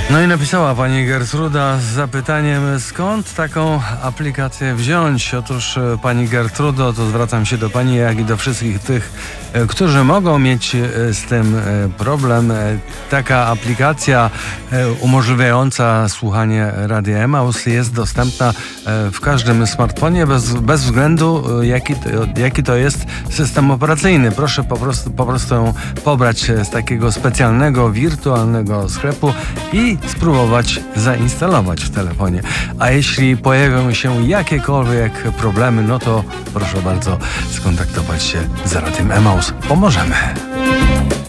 No i napisała pani Gertruda z zapytaniem, skąd taką aplikację wziąć. Otóż pani Gertrudo, to zwracam się do pani, jak i do wszystkich tych, którzy mogą mieć z tym problem. Taka aplikacja umożliwiająca słuchanie Radia Emaus jest dostępna w każdym smartfonie bez względu jaki to jest system operacyjny. Proszę po prostu ją pobrać z takiego specjalnego, wirtualnego sklepu i spróbować zainstalować w telefonie. A jeśli pojawią się jakiekolwiek problemy, no to proszę bardzo skontaktować się z Radiem Emaus. Pomożemy.